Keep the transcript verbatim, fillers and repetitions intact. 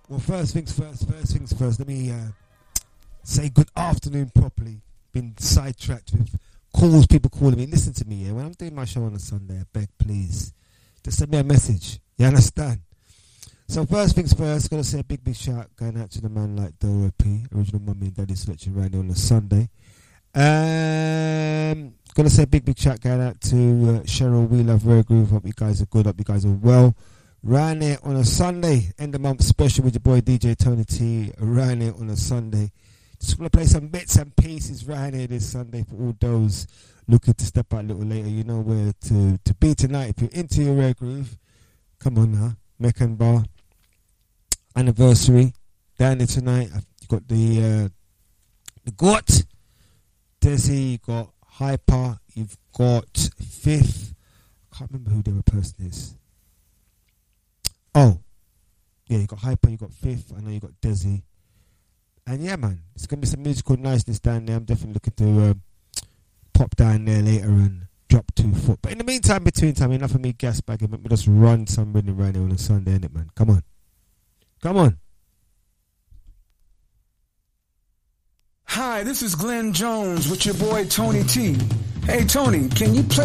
Well, first things first, first things first, let me uh, say good afternoon properly. Been sidetracked with calls, people calling me. Listen to me, yeah? When I'm doing my show on a Sunday, I beg, please, just send me a message. You understand? So first things first, gotta say a big, big shout going out to the man like Dora P, original Mummy and Daddy selection around here on a Sunday. Um, gonna say a big, big shout going out to uh, Cheryl. We love Rare Groove. Hope you guys are good. Hope you guys are well. Around here on a Sunday, end of month special with your boy D J Tony T. Around here on a Sunday. Just gonna play some bits and pieces right here this Sunday for all those looking to step out a little later. You know where to, to be tonight. If you're into your Rare Groove, come on now. Meccan Bar anniversary down there tonight. You got the uh, the Got Desi, you got Hyper, you've got Fifth. I can't remember who the other person is. Oh, yeah, you got Hyper, you got Fifth. I know you got Desi. And yeah, man, it's gonna be some musical niceness down there. I'm definitely looking to um, pop down there later and drop two foot. But in the meantime, between time, enough of me gas bagging. Let me just run some rhythm right here on a Sunday, innit, man? Come on. Come on. Hi, this is Glenn Jones with your boy Tony T. Hey, Tony, can you play